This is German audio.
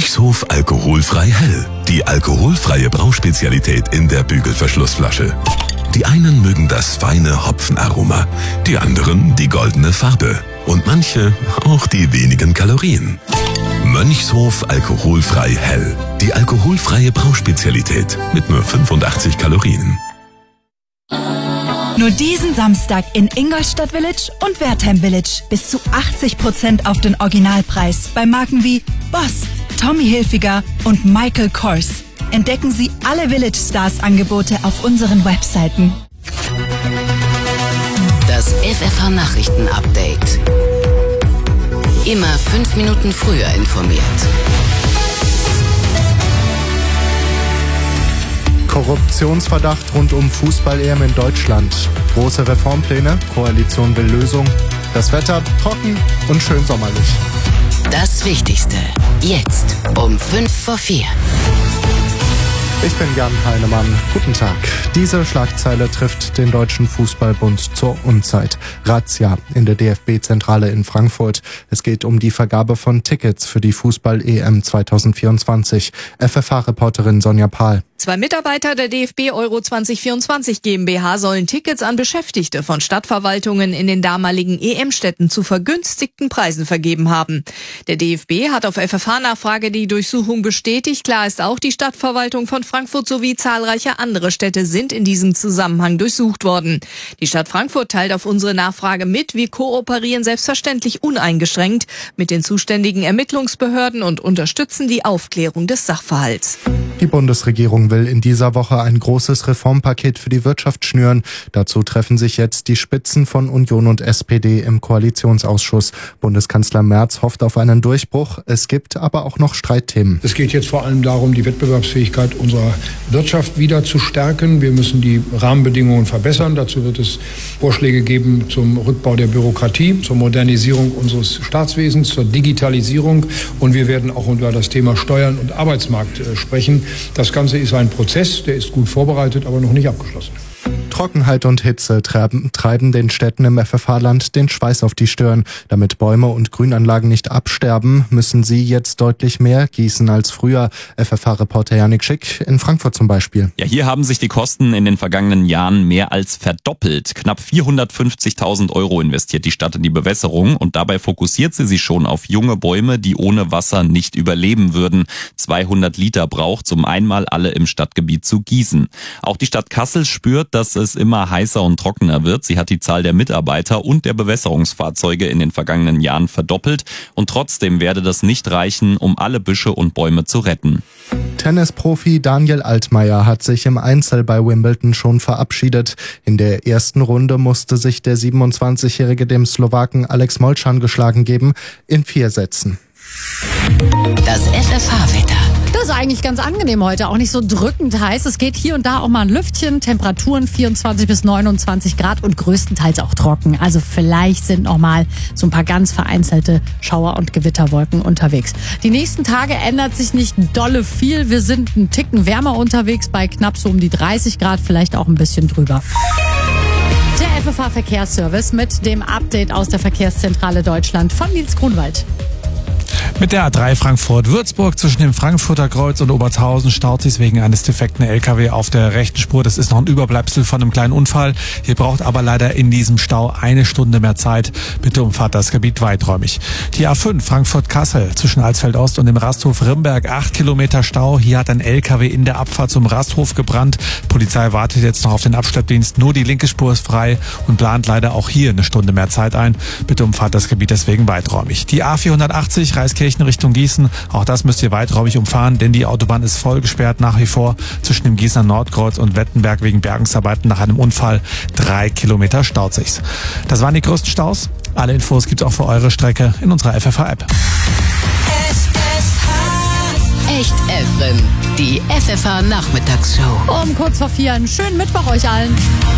Mönchshof alkoholfrei hell. Die alkoholfreie Brauspezialität in der Bügelverschlussflasche. Die einen mögen das feine Hopfenaroma, die anderen die goldene Farbe und manche auch die wenigen Kalorien. Mönchshof alkoholfrei hell. Die alkoholfreie Brauspezialität mit nur 85 Kalorien. Nur diesen Samstag in Ingolstadt Village und Wertheim Village. Bis zu 80% auf den Originalpreis bei Marken wie Boss, Tommy Hilfiger und Michael Kors. Entdecken Sie alle Village Stars Angebote auf unseren Webseiten. Das FFH Nachrichten Update. Immer 5 Minuten früher informiert. Korruptionsverdacht rund um Fußball-EM in Deutschland. Große Reformpläne, Koalition will Lösung. Das Wetter trocken und schön sommerlich. Das Wichtigste. Jetzt um 3:55. Ich bin Jan Heinemann. Guten Tag. Diese Schlagzeile trifft den Deutschen Fußballbund zur Unzeit. Razzia in der DFB-Zentrale in Frankfurt. Es geht um die Vergabe von Tickets für die Fußball-EM 2024. FFH-Reporterin Sonja Pahl. 2 Mitarbeiter der DFB Euro 2024 GmbH sollen Tickets an Beschäftigte von Stadtverwaltungen in den damaligen EM-Städten zu vergünstigten Preisen vergeben haben. Der DFB hat auf FFH-Nachfrage die Durchsuchung bestätigt. Klar ist auch, die Stadtverwaltung von Frankfurt sowie zahlreiche andere Städte sind in diesem Zusammenhang durchsucht worden. Die Stadt Frankfurt teilt auf unsere Nachfrage mit, wir kooperieren selbstverständlich uneingeschränkt mit den zuständigen Ermittlungsbehörden und unterstützen die Aufklärung des Sachverhalts. Die Bundesregierung will in dieser Woche ein großes Reformpaket für die Wirtschaft schnüren. Dazu treffen sich jetzt die Spitzen von Union und SPD im Koalitionsausschuss. Bundeskanzler Merz hofft auf einen Durchbruch. Es gibt aber auch noch Streitthemen. Es geht jetzt vor allem darum, die Wettbewerbsfähigkeit unserer Wirtschaft wieder zu stärken. Wir müssen die Rahmenbedingungen verbessern. Dazu wird es Vorschläge geben zum Rückbau der Bürokratie, zur Modernisierung unseres Staatswesens, zur Digitalisierung. Und wir werden auch über das Thema Steuern und Arbeitsmarkt sprechen. Das Ganze ist ein Prozess, der ist gut vorbereitet, aber noch nicht abgeschlossen. Trockenheit und Hitze treiben den Städten im FFH-Land den Schweiß auf die Stirn. Damit Bäume und Grünanlagen nicht absterben, müssen sie jetzt deutlich mehr gießen als früher. FFH-Reporter Janik Schick in Frankfurt zum Beispiel. Ja, hier haben sich die Kosten in den vergangenen Jahren mehr als verdoppelt. Knapp 450.000 € investiert die Stadt in die Bewässerung und dabei fokussiert sie sich schon auf junge Bäume, die ohne Wasser nicht überleben würden. 200 Liter braucht's, um einmal alle im Stadtgebiet zu gießen. Auch die Stadt Kassel spürt, dass es immer heißer und trockener wird. Sie hat die Zahl der Mitarbeiter und der Bewässerungsfahrzeuge in den vergangenen Jahren verdoppelt und trotzdem werde das nicht reichen, um alle Büsche und Bäume zu retten. Tennisprofi Daniel Altmaier hat sich im Einzel bei Wimbledon schon verabschiedet. In der ersten Runde musste sich der 27-Jährige dem Slowaken Alex Molcan geschlagen geben, in 4 Sätzen. Das FFH-Wetter. Das ist eigentlich ganz angenehm heute, auch nicht so drückend heiß. Es geht hier und da auch mal ein Lüftchen, Temperaturen 24 bis 29 Grad und größtenteils auch trocken. Also vielleicht sind noch mal so ein paar ganz vereinzelte Schauer- und Gewitterwolken unterwegs. Die nächsten Tage ändert sich nicht dolle viel. Wir sind einen Ticken wärmer unterwegs bei knapp so um die 30 Grad, vielleicht auch ein bisschen drüber. Der FFH-Verkehrsservice mit dem Update aus der Verkehrszentrale Deutschland von Nils Grunwald. Mit der A3 Frankfurt-Würzburg zwischen dem Frankfurter Kreuz und Obertshausen staut sich wegen eines defekten LKW auf der rechten Spur. Das ist noch ein Überbleibsel von einem kleinen Unfall. Ihr braucht aber leider in diesem Stau 1 Stunde mehr Zeit. Bitte umfahrt das Gebiet weiträumig. Die A5 Frankfurt-Kassel zwischen Alsfeld-Ost und dem Rasthof Rimberg 8 Kilometer Stau. Hier hat ein LKW in der Abfahrt zum Rasthof gebrannt. Polizei wartet jetzt noch auf den Abschleppdienst. Nur die linke Spur ist frei und plant leider auch hier 1 Stunde mehr Zeit ein. Bitte umfahrt das Gebiet deswegen weiträumig. Die A480 Reiskirchen Richtung Gießen. Auch das müsst ihr weiträumig umfahren, denn die Autobahn ist voll gesperrt nach wie vor zwischen dem Gießener Nordkreuz und Wettenberg wegen Bergungsarbeiten nach einem Unfall. 3 Kilometer staut sich's. Das waren die größten Staus. Alle Infos gibt's auch für eure Strecke in unserer FFH-App. Echt Evren, die FFH-Nachmittagsshow. Um kurz vor 4 einen schönen Mittwoch euch allen.